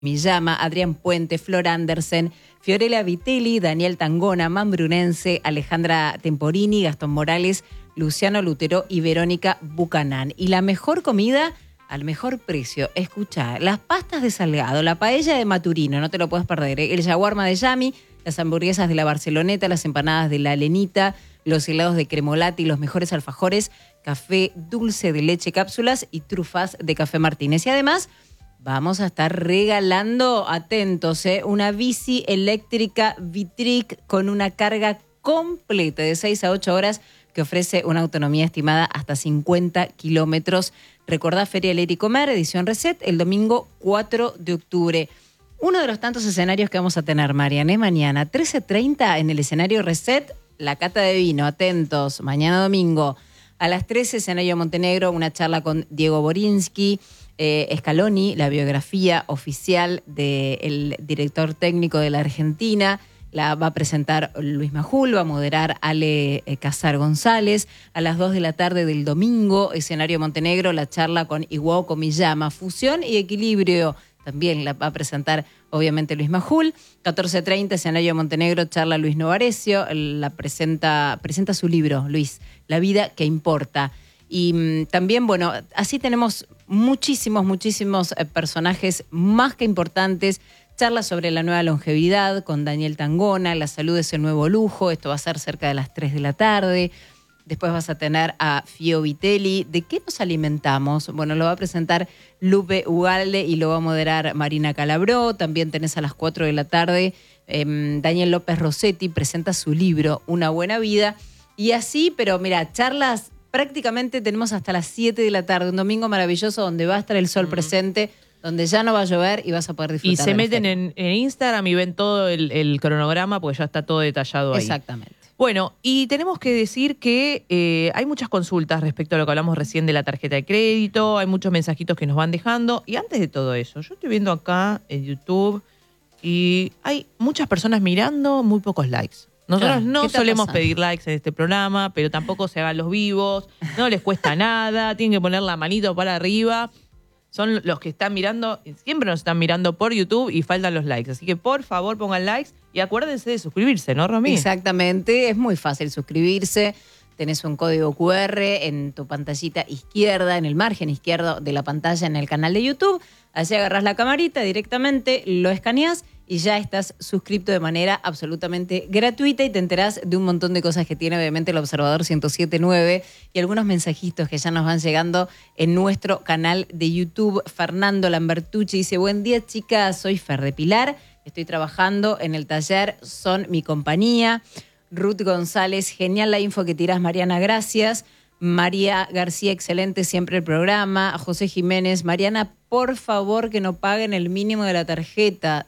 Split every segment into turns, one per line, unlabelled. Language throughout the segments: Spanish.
Millama, Adrián Puente, Flor Andersen, Fiorella Vitelli, Daniel Tangona, Mambrunense, Alejandra Temporini, Gastón Morales, Luciano Lutero y Verónica Bucanán. Y la mejor comida al mejor precio. Escuchá, las pastas de Salgado, la paella de Maturino, no te lo puedes perder, ¿eh? El shawarma de Yami, las hamburguesas de la Barceloneta, las empanadas de la Lenita, los helados de Cremolati, los mejores alfajores, café dulce de leche cápsulas y trufas de Café Martínez. Y además vamos a estar regalando, atentos, una bici eléctrica Vitric con una carga completa de 6 a 8 horas que ofrece una autonomía estimada hasta 50 kilómetros. Recordá Feria Leer y Comer, edición Reset, el domingo 4 de octubre. Uno de los tantos escenarios que vamos a tener, Mariana, mañana, 13:30 en el escenario Reset, la cata de vino, atentos, mañana domingo. A las 13, escenario Montenegro, una charla con Diego Borinsky, Scaloni, la biografía oficial del director técnico de la Argentina. La va a presentar Luis Majul, va a moderar Ale Casar González. A las 2 de la tarde del domingo, escenario Montenegro, la charla con Iwao Miyama, Fusión y Equilibrio. También la va a presentar, obviamente, Luis Majul. 14:30, escenario Montenegro, charla Luis Novarecio. La presenta su libro, Luis, La vida que importa. Y también, bueno, así tenemos muchísimos personajes más que importantes. Charla sobre la nueva longevidad con Daniel Tangona, la salud es el nuevo lujo. Esto va a ser cerca de las 3 de la tarde. Después vas a tener a Fio Vitelli. ¿De qué nos alimentamos? Bueno, lo va a presentar Lupe Ugalde y lo va a moderar Marina Calabró. También tenés a las 4 de la tarde Daniel López Rossetti presenta su libro Una buena vida. Y así, pero mira, charlas prácticamente tenemos hasta las 7 de la tarde. Un domingo maravilloso donde va a estar el sol presente, donde ya no va a llover y vas a poder disfrutar.
Y se meten en Instagram y ven todo el cronograma porque ya está todo detallado ahí.
Exactamente.
Bueno, y tenemos que decir que hay muchas consultas respecto a lo que hablamos recién de la tarjeta de crédito, hay muchos mensajitos que nos van dejando. Y antes de todo eso, yo estoy viendo acá en YouTube y hay muchas personas mirando, muy pocos likes. Nosotros no solemos pedir likes en este programa, pero tampoco se hagan los vivos, no les cuesta nada, tienen que poner la manito para arriba. Son los que están mirando, siempre nos están mirando por YouTube y faltan los likes. Así que por favor pongan likes y acuérdense de suscribirse, ¿no, Romy?
Exactamente, es muy fácil suscribirse. Tenés un código QR en tu pantallita izquierda, en el margen izquierdo de la pantalla en el canal de YouTube. Allí agarrás la camarita directamente, lo escaneás y ya estás suscripto de manera absolutamente gratuita y te enterás de un montón de cosas que tiene obviamente el Observador 107.9 y algunos mensajitos que ya nos van llegando en nuestro canal de YouTube. Fernando Lambertucci dice, buen día chicas, soy Fer de Pilar, estoy trabajando en el taller Son Mi Compañía. Ruth González, genial la info que tirás, Mariana, gracias. María García, excelente siempre el programa. José Jiménez, Mariana, por favor que no paguen el mínimo de la tarjeta,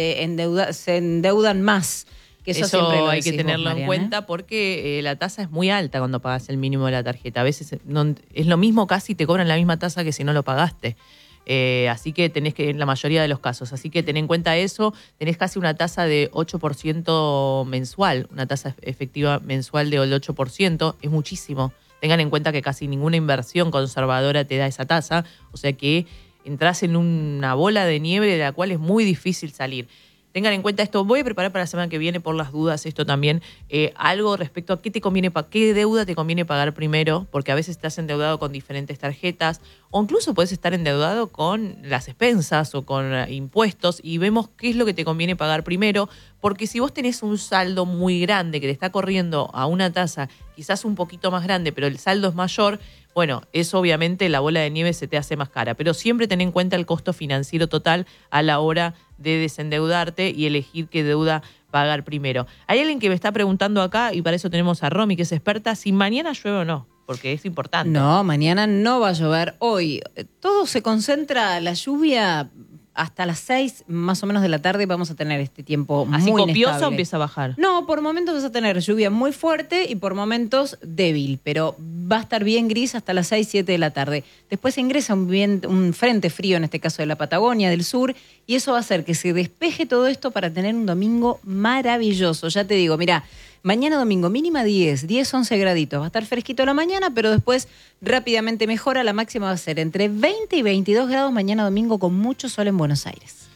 se endeudan más. Que eso siempre lo
hay que tenerlo
vos, Mariana,
en cuenta porque la tasa es muy alta cuando pagas el mínimo de la tarjeta. A veces es lo mismo, casi te cobran la misma tasa que si no lo pagaste. Así que tenés que, en la mayoría de los casos, así que ten en cuenta eso, tenés casi una tasa de 8% mensual, una tasa efectiva mensual del 8%, es muchísimo. Tengan en cuenta que casi ninguna inversión conservadora te da esa tasa, o sea que entras en una bola de nieve de la cual es muy difícil salir. Tengan en cuenta esto. Voy a preparar para la semana que viene, por las dudas, esto también, algo respecto a qué deuda te conviene pagar primero, porque a veces estás endeudado con diferentes tarjetas, o incluso puedes estar endeudado con las expensas o con impuestos, y vemos qué es lo que te conviene pagar primero, porque si vos tenés un saldo muy grande que te está corriendo a una tasa quizás un poquito más grande, pero el saldo es mayor, bueno, eso obviamente la bola de nieve se te hace más cara, pero siempre ten en cuenta el costo financiero total a la hora de desendeudarte y elegir qué deuda pagar primero. Hay alguien que me está preguntando acá, y para eso tenemos a Romy, que es experta, si mañana llueve o no, porque es importante.
No, mañana no va a llover. Hoy todo se concentra, la lluvia hasta las 6 más o menos de la tarde vamos a tener este tiempo muy
¿así copioso
inestable.
o empieza a bajar?
No, por momentos vas a tener lluvia muy fuerte y por momentos débil, pero va a estar bien gris hasta las 6, 7 de la tarde. Después ingresa un frente frío, en este caso de la Patagonia, del sur, y eso va a hacer que se despeje todo esto para tener un domingo maravilloso. Ya te digo, mira, mañana domingo mínima 10, 11 graditos. Va a estar fresquito a la mañana, pero después rápidamente mejora. La máxima va a ser entre 20 y 22 grados mañana domingo con mucho sol en Buenos Aires.